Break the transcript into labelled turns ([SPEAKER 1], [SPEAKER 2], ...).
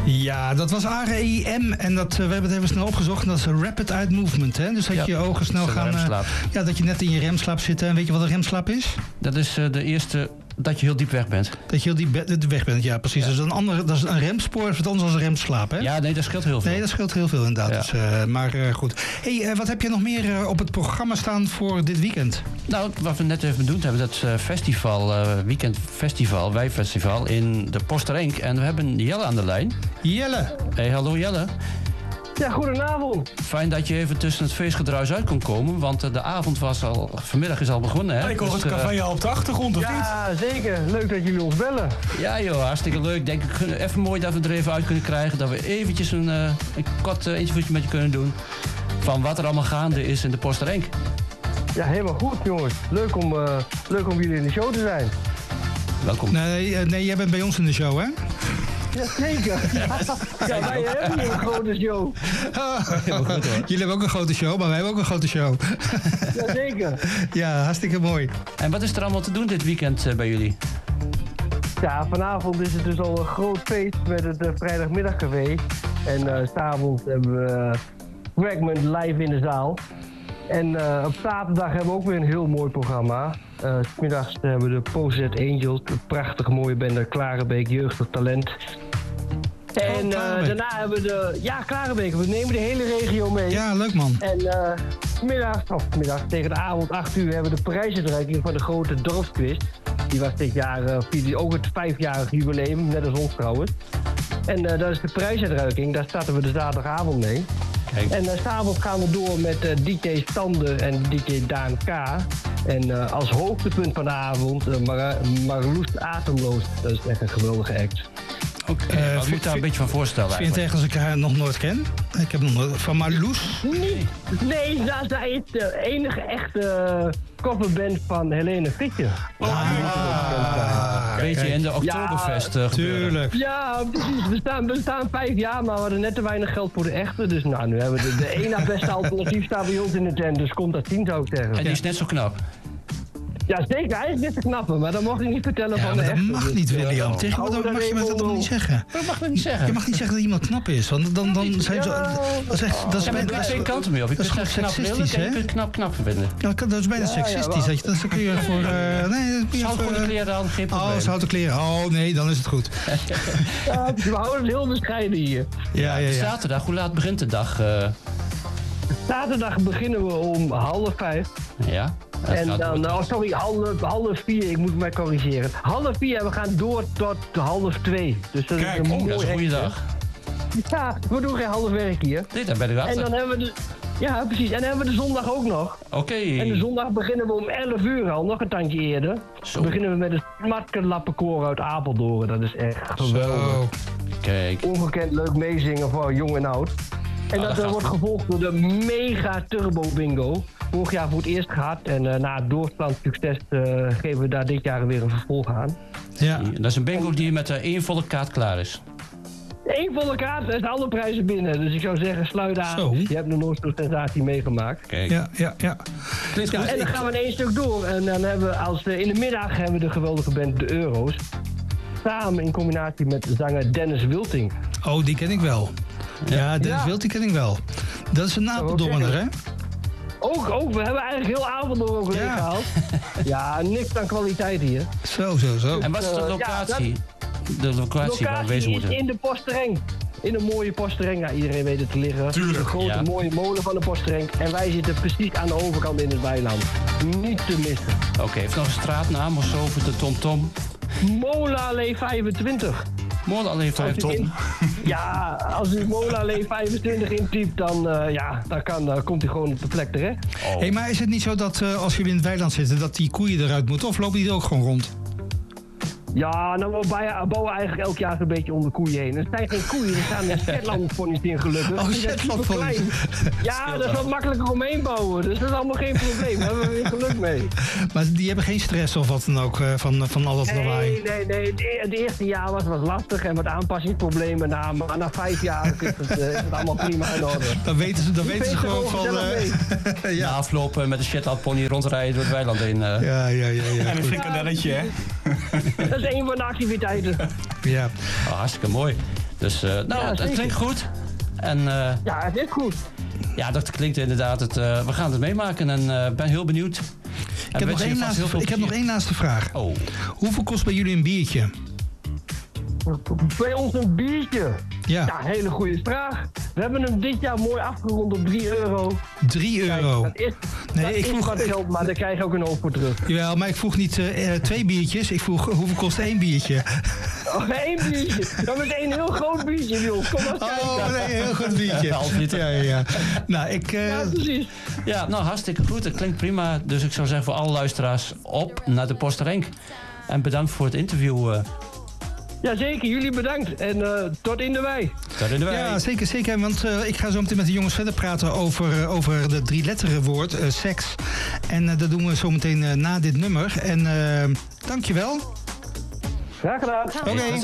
[SPEAKER 1] Ja, dat was AREM en we hebben het even snel opgezocht. Dat is Rapid Eye Movement, hè? Dus dat je ogen snel gaan... ja, dat je net in je remslaap zit. En weet je wat een remslaap is?
[SPEAKER 2] Dat is de eerste... Dat je heel diep weg bent.
[SPEAKER 1] Dat je heel diep weg bent, ja, precies. Ja. Dat is een remspoor, is wat anders dan een remslaap, hè?
[SPEAKER 2] Ja, nee, dat scheelt heel veel.
[SPEAKER 1] Nee, dat scheelt heel veel inderdaad. Ja. Dus, maar goed. Hey, wat heb je nog meer op het programma staan voor dit weekend?
[SPEAKER 2] Nou, wat we net even bedoeld hebben, dat festival, weekendfestival, wijfestival in de Posterenk. En we hebben Jelle aan de lijn.
[SPEAKER 1] Jelle!
[SPEAKER 2] Hey, hallo Jelle.
[SPEAKER 3] Ja, goedenavond.
[SPEAKER 2] Fijn dat je even tussen het feestgedruis uit kon komen, want de avond vanmiddag is al begonnen, hè?
[SPEAKER 4] Ik hoor het café al op de achtergrond, of niet?
[SPEAKER 3] Ja, zeker. Leuk dat jullie ons bellen.
[SPEAKER 2] Ja joh, hartstikke leuk. Denk ik, even mooi dat we er even uit kunnen krijgen, dat we eventjes een kort interviewtje met je kunnen doen van wat er allemaal gaande is in de Posterenk.
[SPEAKER 3] Ja, helemaal goed jongens. Leuk om jullie in de show te zijn.
[SPEAKER 2] Welkom.
[SPEAKER 1] Nee, jij bent bij ons in de show, hè?
[SPEAKER 3] Jazeker. Ja, wij hebben hier een grote show.
[SPEAKER 1] Jullie hebben ook een grote show, maar wij hebben ook een grote show.
[SPEAKER 3] Jazeker.
[SPEAKER 1] Ja, hartstikke mooi.
[SPEAKER 2] En wat is er allemaal te doen dit weekend bij jullie?
[SPEAKER 3] Ja, vanavond is het dus al een groot feest met het vrijdagmiddagcafé. En 's avonds hebben we Fragment live in de zaal. En op zaterdag hebben we ook weer een heel mooi programma. 's middags hebben we de Poset Angels, de prachtige mooie bende Klarenbeek, jeugdig talent. En daarna hebben we Klarenbeek. We nemen de hele regio mee.
[SPEAKER 1] Ja, leuk man.
[SPEAKER 3] En middag tegen de avond 8 uur hebben we de prijsuitreiking van de grote dorpsquiz. Die was dit jaar ook het 5-jarig jubileum, net als ons trouwens. En dat is de prijsuitreiking, daar starten we de zaterdagavond mee. Kijk. En 's avonds gaan we door met DJ Stande en DJ Daan K. En als hoogtepunt van de avond Marloes Atemloos. Dat is echt een geweldige act.
[SPEAKER 2] Oké, wat moet je daar een beetje van voorstellen
[SPEAKER 1] Vind je het echt als ik haar nog nooit ken? Ik heb nog nooit... Van Marloes?
[SPEAKER 3] Nee, zij is de enige echte coverband van Helene Frietje.
[SPEAKER 2] Weet je, in de Oktoberfest
[SPEAKER 1] tuurlijk.
[SPEAKER 3] Ja, precies. We staan 5 jaar, maar we hadden net te weinig geld voor de echte. Dus nou, nu hebben we de ene beste alternatief staat bij ons in de tent. Dus komt dat 10, zou ik zeggen.
[SPEAKER 2] En die is net zo knap.
[SPEAKER 3] Ja, zeker. Hij is net te knappen, maar dat mag ik niet vertellen van de echte.
[SPEAKER 1] Dat mag niet, William. Tegenwoordig mag je dat toch niet zeggen.
[SPEAKER 2] Dat mag je niet zeggen.
[SPEAKER 1] Je mag niet zeggen dat iemand knap is, want dan zijn ze... Dat is
[SPEAKER 2] bijna twee kanten mee op. Je kunt knap
[SPEAKER 1] seksistisch, hè?
[SPEAKER 2] Je kunt knap vinden.
[SPEAKER 1] Dat is bijna seksistisch. Dan kun je voor...
[SPEAKER 2] Ze houdt gewoon de kleren aan, geen probleem.
[SPEAKER 1] Ze houdt de kleren. Oh, nee, dan is het goed.
[SPEAKER 3] Ja, we houden het heel bescheiden hier.
[SPEAKER 1] Ja.
[SPEAKER 2] Zaterdag, hoe laat begint de dag?
[SPEAKER 3] Zaterdag beginnen we om 4:30.
[SPEAKER 2] Ja.
[SPEAKER 3] En dan, 3:30, ik moet mij corrigeren. 3:30 en we gaan door tot 2:30. Dus dat is een
[SPEAKER 2] dat is een goede dag.
[SPEAKER 3] Ja, we doen geen half werk hier.
[SPEAKER 2] Nee, daar ben ik achter.
[SPEAKER 3] En dan hebben we ja, precies. En dan hebben we de zondag ook nog.
[SPEAKER 2] Oké.
[SPEAKER 3] En de zondag beginnen we om 11:00 al, nog een tandje eerder. Dan beginnen we met het Smartke-lappenkoor uit Apeldoorn. Dat is echt geweldig.
[SPEAKER 1] Zo.
[SPEAKER 2] Kijk.
[SPEAKER 3] Ongekend leuk meezingen voor jong en oud. En dat wordt gevolgd door de mega turbo bingo. Vorig jaar voor het eerst gehad. En na het doorslaand succes geven we daar dit jaar weer een vervolg aan.
[SPEAKER 1] Ja.
[SPEAKER 2] Dat is een bingo die met 1 volle kaart klaar is.
[SPEAKER 3] 1 volle kaart, er zijn alle prijzen binnen. Dus ik zou zeggen, sluit aan.
[SPEAKER 1] Zo.
[SPEAKER 3] Je hebt nog nooit zo'n sensatie meegemaakt.
[SPEAKER 2] Kijk.
[SPEAKER 1] Ja.
[SPEAKER 2] Klinkt goed.
[SPEAKER 3] En dan gaan we in 1 stuk door. En dan hebben we in de middag hebben we de geweldige band De Euro's. Samen in combinatie met zanger Dennis Wilting.
[SPEAKER 1] Oh, die ken ik wel. Ja, Dennis Wilting ken ik wel. Dat is een Apeldoorner, hè?
[SPEAKER 3] Ook, we hebben eigenlijk heel Apeldoorn ook leeggehaald. Ja, niks aan kwaliteit hier.
[SPEAKER 1] Zo.
[SPEAKER 2] En wat is de locatie? De locatie waar we wezen moeten.
[SPEAKER 3] Is in de Posterenk. In een mooie Posterenk. Ja, iedereen weet het te liggen.
[SPEAKER 4] Tuurlijk.
[SPEAKER 3] Een grote mooie molen van de Posterenk. En wij zitten precies aan de overkant in het weiland. Niet te missen.
[SPEAKER 2] Oké, heeft nog een straatnaam of zo voor de TomTom?
[SPEAKER 3] Molenallee 25.
[SPEAKER 2] Molenallee 25.
[SPEAKER 3] Ja, als u Molenallee 25 intypt, dan komt hij gewoon op de plek terecht.
[SPEAKER 2] Oh.
[SPEAKER 1] Hey, maar is het niet zo dat als jullie in het weiland zitten, dat die koeien eruit moeten? Of lopen die er ook gewoon rond?
[SPEAKER 3] Ja, nou, we bouwen eigenlijk elk jaar zo'n beetje om de koeien heen. Er zijn geen koeien, er staan Shetlandponies in gelukkig.
[SPEAKER 1] Oh, Shetlandponies.
[SPEAKER 3] Ja, dat is wat makkelijker omheen bouwen. Dus dat is allemaal geen probleem. Daar hebben we weer geluk mee.
[SPEAKER 1] Maar die hebben geen stress of wat dan ook van al dat lawaai?
[SPEAKER 3] Nee. Het eerste jaar was wat lastig en wat aanpassingsproblemen. Maar na 5 jaar is het allemaal prima in orde.
[SPEAKER 1] Dan weten ze gewoon van...
[SPEAKER 2] Na afloop met een Shetland pony rondrijden door het weiland heen.
[SPEAKER 1] Ja.
[SPEAKER 4] En een frikadelletje, hè?
[SPEAKER 3] Dat is een van de activiteiten.
[SPEAKER 1] Ja.
[SPEAKER 2] Oh, hartstikke mooi. Dus het klinkt goed. En,
[SPEAKER 3] ja, het is goed.
[SPEAKER 2] Ja, dat klinkt inderdaad. We gaan het meemaken en ben heel benieuwd.
[SPEAKER 1] Ik heb nog één laatste vraag.
[SPEAKER 2] Oh.
[SPEAKER 1] Hoeveel kost bij jullie een biertje?
[SPEAKER 3] Bij ons een biertje?
[SPEAKER 1] Ja,
[SPEAKER 3] hele goede vraag. We hebben hem dit jaar mooi afgerond op €3.
[SPEAKER 1] €3.
[SPEAKER 3] Kijk, dat is wat geld, maar daar krijg je ook een hoop voor terug.
[SPEAKER 1] Jawel, maar ik vroeg niet 2 biertjes. Ik vroeg hoeveel kost 1 biertje?
[SPEAKER 3] Oh, 1 biertje. Dan met 1 heel groot biertje, joh. Kom maar kijken.
[SPEAKER 1] Oh, nee, een heel groot biertje. Ja. Nou,
[SPEAKER 3] ja, precies.
[SPEAKER 2] Ja, nou, hartstikke goed. Het klinkt prima. Dus ik zou zeggen voor alle luisteraars op naar de Posterenk. En bedankt voor het interview.
[SPEAKER 3] Jazeker, jullie bedankt. En tot in de wei.
[SPEAKER 2] Tot in de wei.
[SPEAKER 1] Ja, zeker. Want ik ga zo meteen met de jongens verder praten over de 3-letteren woord, seks. En dat doen we zo meteen na dit nummer. En dankjewel.
[SPEAKER 3] Graag gedaan.
[SPEAKER 1] Oké.